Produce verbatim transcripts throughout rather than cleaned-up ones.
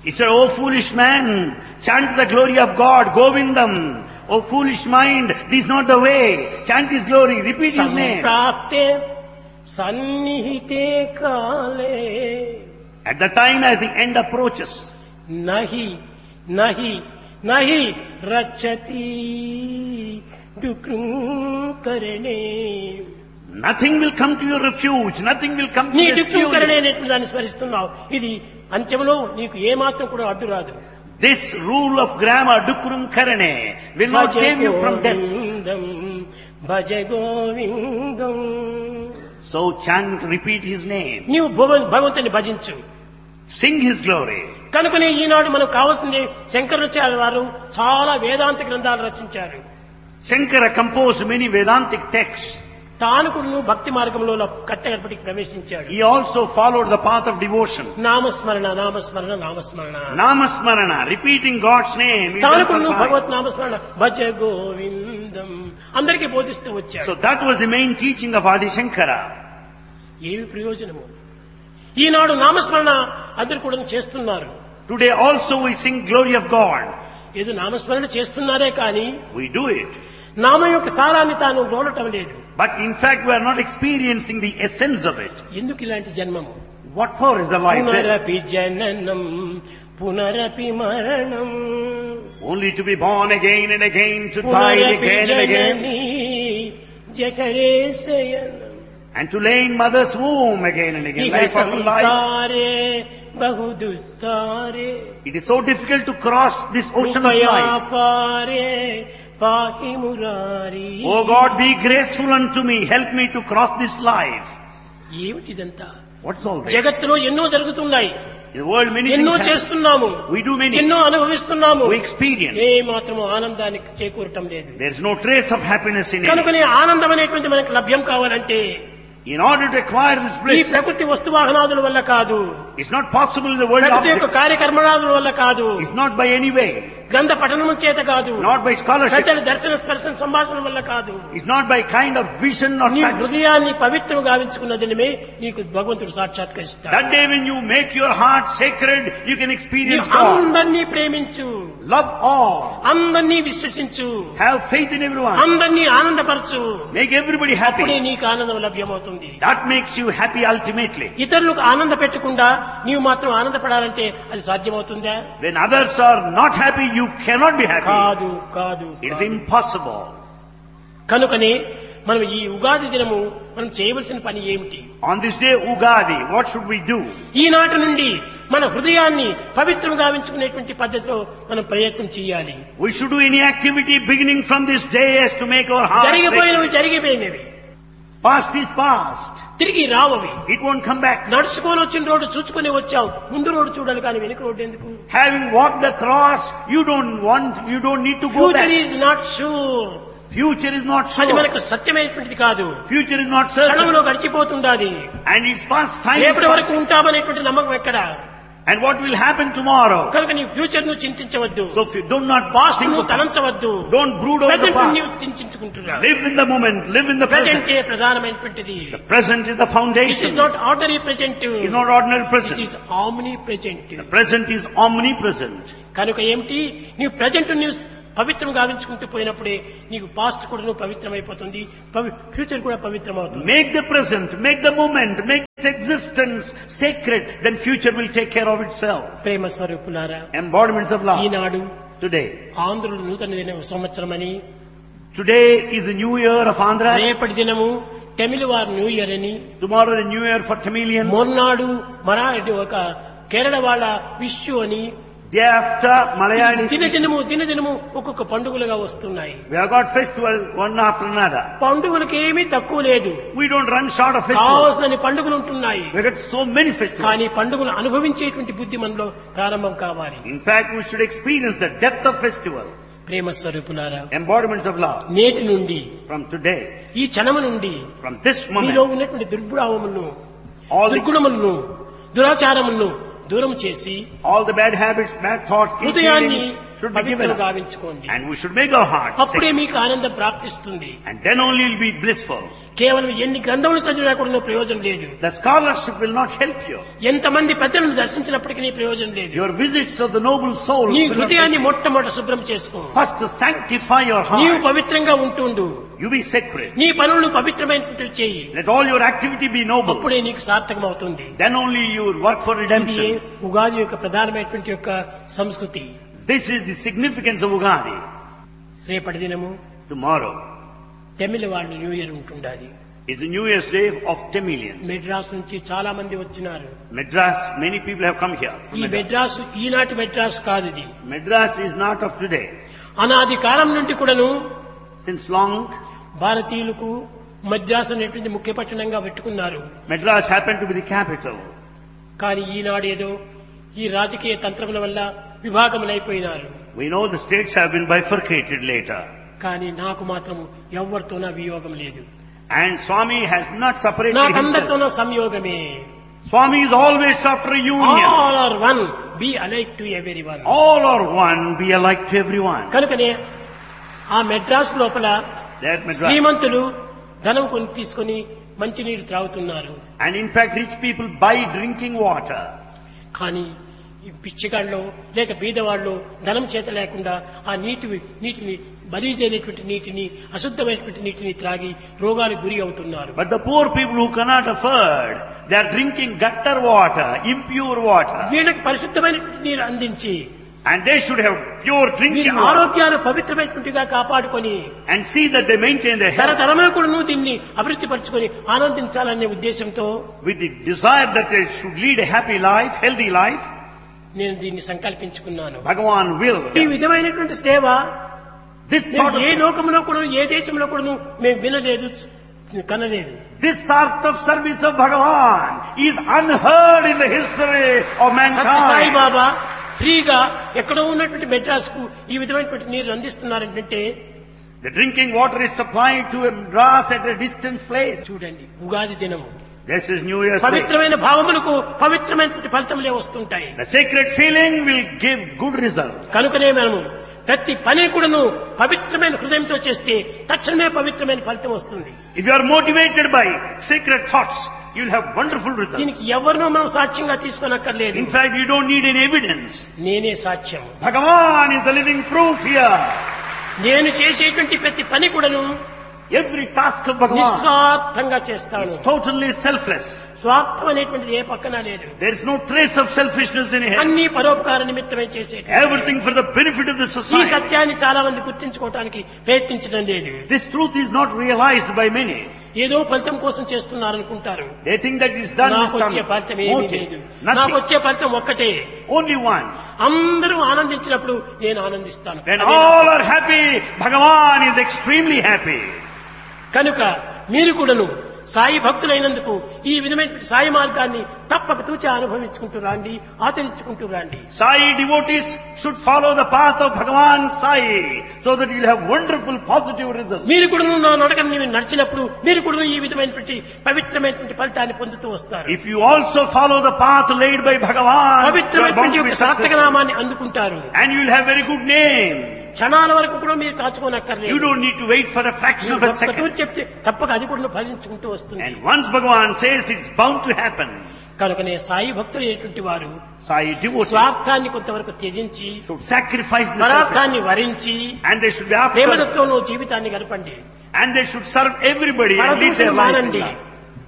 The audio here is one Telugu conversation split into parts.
He said, "Oh foolish man, chant the glory of God, Govindam. Oh foolish mind, this is not the way. Chant His glory, repeat His name." సంప్రాప్తే సన్నిహితే కాలే At the time as the end approaches, నహి నహి నహి రచ్చతి డుక్రుంకరణే nothing will come to your refuge, nothing will come to నీ rescue డుక్రుంకరణే you. అనేటువంటి దాన్ని స్మరిస్తున్నావు. ఇది అంత్యంలో నీకు ఏమాత్రం కూడా అడ్డు రాదు. This rule of grammar, Dukrum Karane, will not save you from death. Govindam Bhaja Govindam. So chant, repeat His name, నీవు భగవ- భగవంతుని భజించు. sing His glory. కనుకనే ఈనాడు మనకు కావాల్సింది శంకరాచార్య వారు చాలా వేదాంత గ్రంథాలు రచించారు. Shankara composed many Vedantic texts. తాను కూడా భక్తి మార్గంలో కట్టగడపటికి ప్రవేశించాడు. He also followed the path of devotion. నామస్మరణ నామస్మరణ నామస్మరణ Namasmarana, repeating God's name, is తాను కూడా emphasized. భగవత్ నామస్మరణ భజ గోవిందం అందరికీ బోధిస్తూ వచ్చాడు. So that was the main teaching of Adi Shankara. ఏమి ప్రయోజనము? ఈనాడు నామస్మరణ అందరు కూడా చేస్తున్నారు. Today also we sing glory of God. ఏదో నామస్మరణ చేస్తున్నారే కానీ We do it. నామం యొక్క సారాన్ని తాను గోడటం లేదు. But in fact we are not experiencing the essence of it. ఎందుకు ఇలాంటి జన్మము? What for is the life? పునరపి జననం పునరపి మరణం Only to be born again and again, to die పునరపి again and again, Janani జఠరే శయనం and to lay in mother's womb again and again. ఇహ Life after life. సంసారే బహుదుస్తారే It is so difficult to cross this ocean of life. కృపయాపారే పాహి Murari. Oh God, be graceful unto me. Help me to cross this life. ఏమిటిదంతా? What's all this? జగత్తులో ఎన్నో జరుగుతున్నాయి, In the world many ఎన్నో things happen. చేస్తున్నాము, We do many. ఎన్నో అనుభవిస్తున్నాము. We experience. ఏ మాత్రము ఆనందానికి చేకూరటం లేదు. There is no trace of happiness in it. కనుకనే ఆనందం అనేటువంటి మనకు లభ్యం కావాలంటే In order to acquire this ఈ bliss, ప్రకృతి వస్తువాహనాదుల వల్ల కాదు, it's not possible in the world of ప్రకృతి యొక్క కార్యకర్మణాదుల వల్ల కాదు, It's not by any way. గ్రంథ పఠనం చేత కాదు, Not by scholarship. పెద్దల దర్శన స్పర్శన సంభాషణ వల్ల కాదు. It's not by kind of vision or నీ touch. హృదయాన్ని పవిత్రం గావించుకున్న దినమే నీకు భగవంతుడు సాక్షాత్కరిస్తాడు. That day when you make your heart sacred, you can experience నీవు God. అందరినీ ప్రేమించు, Love all. అందరినీ విశ్వసించు, Have faith in everyone. అందరినీ ఆనందపరచు. Make everybody అప్పుడే happy. నీకు ఆనందం లభ్యమవుతుంది. That makes you happy ultimately. ఇతరులకు ఆనంద పెట్టకుండా నీవు మాత్రం ఆనందపడాలంటే అది సాధ్యమవుతుందా? When others are not happy, you cannot be happy. కాదు కాదు It is కాదు. impossible. కనుకనే మనం ఈ ఉగాది దినము మనం చేయవలసిన పని ఏమిటి? On this day, Ugadi, what should we do? ఈనాటి నుండి మన హృదయాన్ని పవిత్రం గావించుకునేటువంటి పద్ధతిలో మనం ప్రయత్నం చేయాలి. We should do any activity beginning from this day as to make our heart జరిగిపోయినవి sacred. జరిగిపోయినవి, Past is past. తిరిగి రావవి. It won't come back. నడుచుకొని వచ్చిన రోడ్డు చూసుకొని వచ్చావు, ముందు రోడ్డు చూడాలి కానీ వెనుక రోడ్డు ఎందుకు? Having walked the cross, you don't want, you don't need to go future back. Is not sure. Future is not అది sure. మనకు సత్యమైనటువంటిది కాదు. Future is not certain. క్షణంలో గడిచిపోతుండాది. And it's past time. is రేపటి వరకు past. ఉంటామనేటువంటి నమ్మకం ఎక్కడ? And what will happen tomorrow? కనుక నీ ఫ్యూచర్ ను చింతించవద్దు, So if you do not past think ను of, తలంచవద్దు. don't brood over the present past. నీవు చింతించుకుంటున్నావు. Live in the moment, live in the present. ప్రజెంటే ప్రధానమైనటువంటిది. The present is the this foundation. Is not ordinary present, It's not ordinary this present. Is omni present. The present is omnipresent. కనుక ఏమిటి, నీవు ప్రజెంట్ నీవు పవిత్రం గావించుకుంటూ పోయినప్పుడే నీకు పాస్ట్ కూడా నువ్వు పవిత్రమైపోతుంది, ఫ్యూచర్ కూడా పవిత్రమవుతుంది. Make the present, make the moment, make its existence sacred, then future will take care of itself. ప్రేమ స్వరూపులారా, Embodiments of love. Eenadu Today. ఆంధ్రులు నూతన దిన సంవత్సరం అని, Today is the new year of Andhra. రేపటి దినము తమిళ వారు న్యూ ఇయర్ అని, Tomorrow the new year for Tamilians. మొన్నాడు మరాఠీ ఒక కేరళ వాళ్ళ విషు అని, Day after Malayalis. దినదినము దినదినము ఒక్కొక్క పండుగలుగా వస్తున్నాయి. We have got festival one after another. పండుగలకు ఏమీ తక్కువ లేదు, We don't run short of festivals. కావాల్సిన పండుగలు ఉంటున్నాయి. We got so many festivals. కానీ పండుగలు అనుభవించేటువంటి బుద్ధి మనలో ప్రారంభం కావాలి. In fact, we should experience the depth of festival. ప్రేమ స్వరూపులారా, Embodiments of love. నేటి నుండి From today, ఈ క్షణము నుండి from this మీలో moment, ఉన్నటువంటి దుర్గుణములను all the, దుర్గుణములను దురాచారములను దూరం చేసి all the bad habits, bad thoughts, హృదయాన్ని feelings, should be given పవిత్రం up. గావించుకోండి. And we should make our hearts అప్పుడే sacred. మీకు ఆనందం ప్రాప్తిస్తుంది. And then only you'll be blissful. కేవలం ఎన్ని గ్రంథములు చదివినా కూడా ప్రయోజనం లేదు. The scholarship will not help you. ఎంతమంది పెద్దలను దర్శించినప్పటికీ ప్రయోజనం లేదు. Your visits of the noble souls నీ will not హృదయాన్ని help you. మొట్టమొదట శుభ్రం చేసుకో. First to sanctify your నీవు heart. పవిత్రంగా ఉంటుండు. You be sacred. నీ పనులు పవిత్రమైనటువంటి చేయి. Let all your activity be noble. అప్పుడే నీకు సార్థకం అవుతుంది. Then only you will work for ఇది redemption. ఉగాది యొక్క ప్రధానమైనటువంటి యొక్క సంస్కృతి. This is the significance of Ugadi. రేపటి దినము Tomorrow తమిళ వాళ్ళు న్యూ ఇయర్ ఉంటుండాలి. is the New Year's Day of Tamilians. Madras నుంచి చాలా మంది వచ్చినారు. Madras, many people have come here. from ఈ Madras. మెడ్రాస్ ఈనాటి మెడ్రాస్ కాదు ఇది. Madras is not of today. అనాది కాలం నుండి కూడాను Since long, భారతీయులకు మద్రాసు అనేటువంటి ముఖ్య పట్టణంగా పెట్టుకున్నారు. Madras happened to be the capital. కానీ ఈనాడు ఏదో ఈ రాజకీయ తంత్రముల వల్ల విభాగములైపోయినారు. We know the states have been bifurcated later. కానీ నాకు మాత్రం ఎవరితోనా వియోగం లేదు. And Swami has not separated himself. నాకందరితోనూ సంయోగమే. Swami is always after a union. All are one, B alike to every one. All are one, be alike to everyone. కనుకనే ఆ మెడ్రాస్ లోపల That Madras. శ్రీమంతులు ధనం కొని తీసుకొని మంచినీరు త్రాగుతున్నారు. And in fact, rich people buy drinking water. కానీ ఈ పిచ్చిగాళ్ళు లేక బీదవాళ్ళు ధనం చేత లేకుండా ఆ నీటి నీటిని బలీజైనటువంటి నీటిని అశుద్ధమైనటువంటి నీటిని త్రాగి రోగాలకు గురి అవుతున్నారు. But the poor people who cannot afford, they are drinking gutter water, impure water. వీళ్ళకి పరిశుద్ధమైనటువంటి నీరు అందించి And they should have pure వీరి drinking water. ఆరోగ్యాలు పవిత్రమైనటువంటిగా కాపాడుకొని And see that they maintain their health తరతరములు కూడా దీన్ని అభివృద్ధి పరచుకొని ఆనందించాలనే ఉద్దేశంతో with the desire that they should lead a happy life, healthy life. నేను దీన్ని సంకల్పించుకున్నాను. Bhagavan will. ఈ విధమైనటువంటి సేవ This మేము sort ఏ of, లోకంలో కూడా ఏ దేశంలో కూడా మేము వినలేదు, కనలేదు. this sort of service of Bhagavan is unheard in the history of Satya Sai mankind. బాబా ఫ్రీగా ఎక్కడో ఉన్నటువంటి మెడ్రాస్ కు ఈ విధమైనటువంటి నీరు అందిస్తున్నారంటే The drinking water is supplied to a Madras at a distant place. చూడండి, ఉగాది దినము This is New Year's Day. పవిత్రమైన భావములకు పవిత్రమైనటువంటి ఫలితములే వస్తుంటాయి. The sacred feeling will give good result. కనుకనే మనము ప్రతి పని కూడాను పవిత్రమైన హృదయంతో చేస్తే తక్షణమే పవిత్రమైన ఫలితం వస్తుంది. If you are motivated by sacred thoughts, you will have wonderful results. దీనికి ఎవరినో మనం సాక్ష్యంగా తీసుకోనక్కర్లేదు. In fact, you don't need any evidence. నేనే సాక్ష్యం. Bhagavan is the living proof here. నేను చేసేటువంటి ప్రతి పని కూడాను Every task of Bhagavan నిస్వార్థంగా చేస్తాను. is totally selfless. స్వార్థం అనేటువంటిది ఏ పక్కన లేదు. There is no trace of selfishness in it. అన్ని పరోపకార నిమిత్తమే చేసేది. Everything for the benefit of the ఈ society. సత్యాన్ని చాలా మంది గుర్తించుకోవడానికి ప్రయత్నించడం లేదు. This truth is not realized by many. ఏదో ఫలితం కోసం చేస్తున్నారనుకుంటారు. They think that it is done with నాకు some వచ్చే ఫలితం ఏమీ లేదు. motive. నాకు Nothing. వచ్చే ఫలితం ఒక్కటే. Only one. అందరూ ఆనందించినప్పుడు నేను ఆనందిస్తాను. When అదే all నా- are happy, Bhagavan is extremely happy. కనుక మీరు కూడాను సాయి భక్తులైనందుకు ఈ విధమైన సాయి మార్గాన్ని తప్పక తూచి అనుభవించుకుంటూ రండి, ఆచరించుకుంటూ రండి. Sai devotees should follow the path of Bhagavan Sai so that you will have wonderful positive results. మీరు కూడా నా నడకని మీరు నడిచినప్పుడు మీరు కూడా ఈ విధమైనటువంటి పవిత్రమైనటువంటి ఫలితాన్ని పొందుతూ వస్తారు. If you also follow the path laid by Bhagavan, you are bound పవిత్రమైనటువంటి to be యొక్క సార్థక successful. నామాన్ని అందుకుంటారు. And you will have very good name. క్షణాల వరకు కూడా మీరు You కాచుకోనక్కర్లేదు. don't need to wait for a fraction of a ఒక్క తూరి second. చెప్తే తప్పక అది కూడా ఫలించుకుంటూ వస్తుంది. And once Bhagavan says it's bound to happen, కనుకనే సాయి భక్తులు అనేటువంటి వారు Sai devotees స్వార్థాన్ని కొంతవరకు త్యజించి should sacrifice the self పరార్థాన్ని వరించి and they should be after, ప్రేమలతోనూ జీవితాన్ని గడపండి. and they should serve everybody and lead పరదూషణ their life in మానండి. love.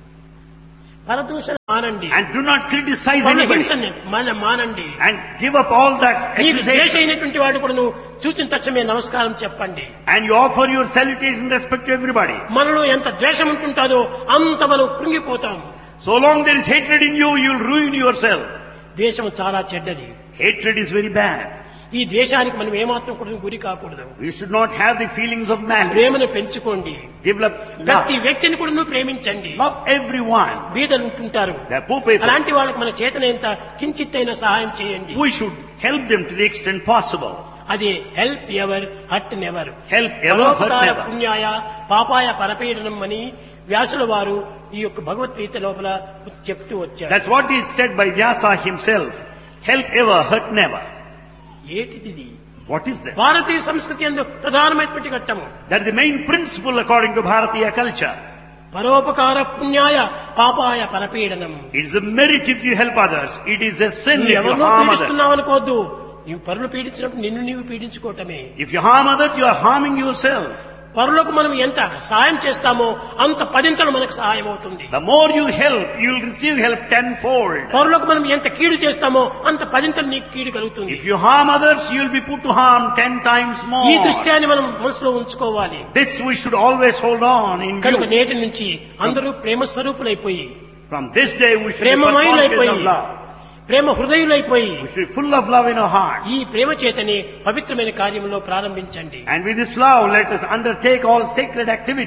పరదూషణ మానండి. And do not criticize anybody. హింసని మన మానండి. And give up all that నీకు ద్వేష accusation. అయినటువంటి వాడు కూడా నువ్వు చూసిన తక్షణమే నమస్కారం చెప్పండి. And you offer your salutation and respect to everybody. మనలో ఎంత ద్వేషం ఉంటుంటాదో అంత మనం కృంగిపోతాం. So long there is hatred in you, you will ruin yourself. ద్వేషం చాలా చెడ్డది. Hatred is very bad. ఈ ద్వేషానికి మనం ఏమాత్రం కూడా గురి కాకూడదు. You should not have the feelings of malice. ప్రేమను పెంచుకోండి. Develop ప్రతి love. వ్యక్తిని కూడా నువ్వు ప్రేమించండి. Love everyone. బీదలు ఉంటుంటారు. They are poor people. అలాంటి వాళ్ళకి మన చేతనైనంత కించిత్తైన సహాయం చేయండి. We should help them to the extent possible. అది help ever hurt never. Help ever, hurt పరోపకార never. పుణ్యాయ పాపాయ పరపీడనం అని వ్యాసుల వారు ఈ యొక్క భగవద్గీత లోపల చెప్తూ వచ్చారు. That's what is said by Vyasa himself. Help ever, hurt never. ఏటిది? What is that? భారతీయ సంస్కృతి యందు ప్రధానమైనటువంటి ఘట్టము. That is the main principle according to Bharatiya culture. పరోపకార పుణ్యాయ పాపాయ పరపీడనం. It is a merit if you help others. It is a sin if you ఎవరినో harm others. పీడిస్తున్నావు అనుకోవద్దు. నీవు పరులు పీడించినప్పుడు నిన్ను నీవు పీడించుకోవటమే. If you harm others, you are harming yourself. పరులకు మనం ఎంత సహాయం చేస్తామో అంత పదింతలు మనకు సహాయం అవుతుంది. The more you help, you will receive help tenfold. పరులకు మనం ఎంత కీడు చేస్తామో అంత పదింతలు నీకు కీడు కలుగుతుంది. If you harm others, you will be put to harm ten times more. ఈ దృష్ట్యాన్ని మనం మనసులో ఉంచుకోవాలి. This we should always hold on in కనుక view. నేటి నుంచి అందరూ ప్రేమ స్వరూపులైపోయి, From this day we should be ప్రేమమయులైపోయి, conscious of love. Prema హృదయులైపోయి We should be full of love in our hearts. ఈ ప్రేమ చేతనే పవిత్రమైన కార్యంలో ప్రారంభించండి. And with this love, let us undertake all sacred activities.